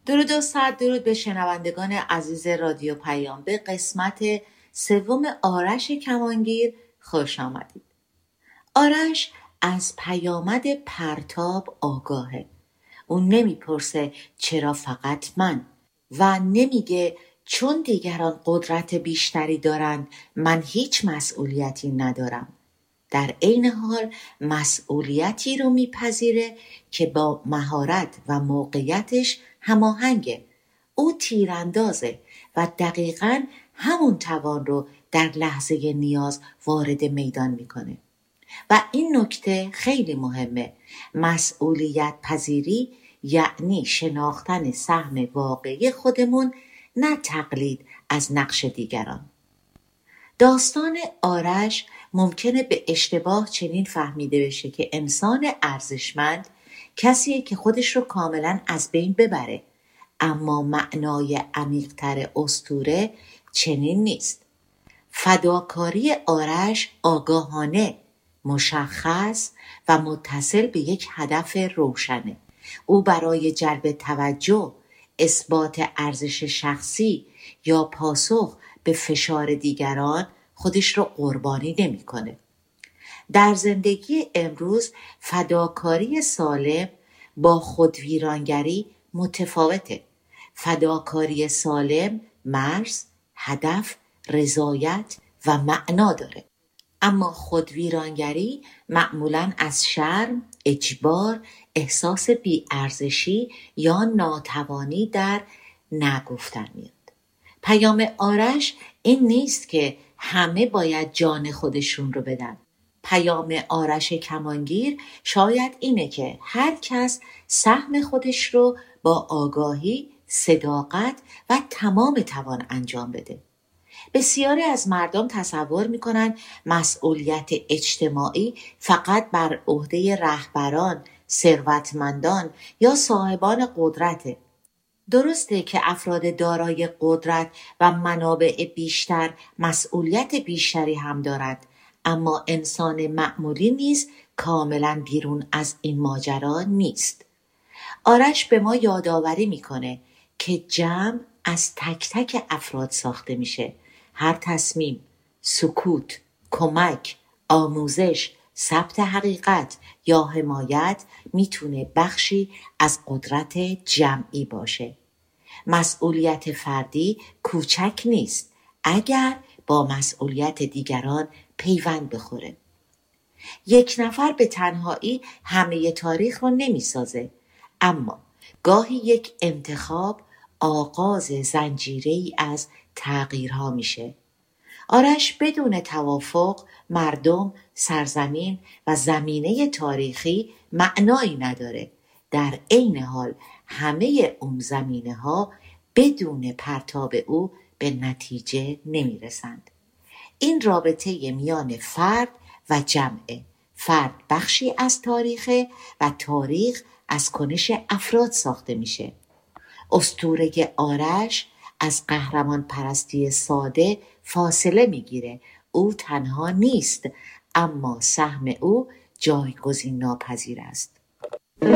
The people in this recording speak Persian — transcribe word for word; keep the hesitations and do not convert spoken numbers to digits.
درود و صد درود به شنوندگان عزیز رادیو پیام. به قسمت سوم آرش کمانگیر خوش آمدید. آرش از پیامد پرتاب آگاهه. اون نمیپرسه چرا فقط من و نمیگه چون دیگران قدرت بیشتری دارن من هیچ مسئولیتی ندارم. در عین حال مسئولیتی رو میپذیره که با مهارت و موقعیتش هماهنگه. او تیراندازه و دقیقاً همون توان رو در لحظه نیاز وارد میدان میکنه. و این نکته خیلی مهمه. مسئولیت پذیری یعنی شناختن سهم واقعی خودمون، نه تقلید از نقش دیگران. داستان آرش ممکنه به اشتباه چنین فهمیده بشه که انسان ارزشمند کسیه که خودش رو کاملا از بین ببره، اما معنای عمیق‌تر اسطوره چنین نیست. فداکاری آرش آگاهانه، مشخص و متصل به یک هدف روشنه. او برای جلب توجه، اثبات ارزش شخصی یا پاسخ به فشار دیگران خودش رو قربانی نمی‌کنه. در زندگی امروز فداکاری سالم با خودویرانگری متفاوته. فداکاری سالم مرز، هدف، رضایت و معنا داره، اما خودویرانگری معمولاً از شرم، اجبار، احساس بی‌ارزشی یا ناتوانی در نگفتن میاد. پیام آرش این نیست که همه باید جان خودشون رو بدن. پیام آرش کمانگیر شاید اینه که هر کس سهم خودش رو با آگاهی، صداقت و تمام توان انجام بده. بسیاری از مردم تصور میکنن مسئولیت اجتماعی فقط بر عهده رهبران، ثروتمندان یا صاحبان قدرته. درسته که افراد دارای قدرت و منابع بیشتر مسئولیت بیشتری هم دارند، اما انسان معمولی نیز کاملا بیرون از این ماجرا نیست. آرش به ما یادآوری میکنه که جمع از تک تک افراد ساخته میشه. هر تصمیم، سکوت، کمک، آموزش، ثبت حقیقت یا حمایت میتونه بخشی از قدرت جمعی باشه. مسئولیت فردی کوچک نیست اگر با مسئولیت دیگران پیوند بخوره. یک نفر به تنهایی همه تاریخ رو نمیسازه، اما گاهی یک انتخاب آغاز زنجیره‌ای از تغییرها میشه. آرش بدون توافق مردم، سرزمین و زمینه تاریخی معنایی نداره. در عین حال همه اون زمینه ها بدون پرتاب او به نتیجه نمیرسند. این رابطه میان فرد و جمعه. فرد بخشی از تاریخه و تاریخ از کنش افراد ساخته میشه. اسطوره آرش از قهرمان پرستی ساده فاصله میگیره. او تنها نیست، اما سهم او جایگزین ناپذیر است.